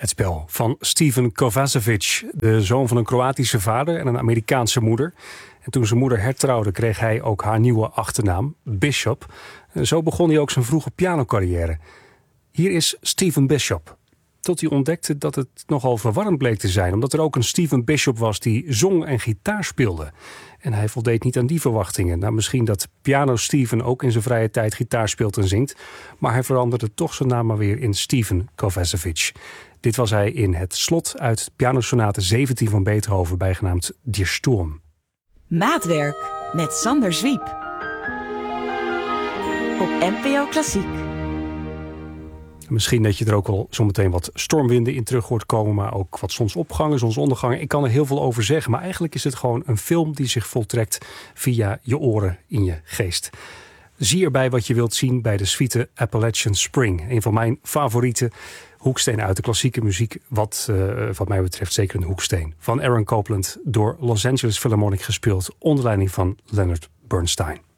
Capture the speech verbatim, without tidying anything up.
Het spel van Steven Kovacevic, de zoon van een Kroatische vader en een Amerikaanse moeder. En toen zijn moeder hertrouwde, kreeg hij ook haar nieuwe achternaam, Bishop. En zo begon hij ook zijn vroege pianocarrière. Hier is Stephen Bishop. Tot hij ontdekte dat het nogal verwarrend bleek te zijn, omdat er ook een Stephen Bishop was die zong en gitaar speelde. En hij voldeed niet aan die verwachtingen. Nou, misschien dat Piano Steven ook in zijn vrije tijd gitaar speelt en zingt, maar hij veranderde toch zijn naam maar weer in Steven Kovacevic. Dit was hij in het slot uit Pianosonate zeventien van Beethoven, bijgenaamd Die Sturm. Maatwerk met Sander Zwiep. Op N P O Klassiek. Misschien dat je er ook al zometeen wat stormwinden in terug hoort komen, maar ook wat zonsopgangen, zonsondergangen. Ik kan er heel veel over zeggen, maar eigenlijk is het gewoon een film die zich voltrekt via je oren in je geest. Zie erbij wat je wilt zien bij de suite Appalachian Spring. Een van mijn favoriete hoekstenen uit de klassieke muziek. Wat, uh, wat mij betreft zeker een hoeksteen. Van Aaron Copland door Los Angeles Philharmonic gespeeld onder leiding van Leonard Bernstein.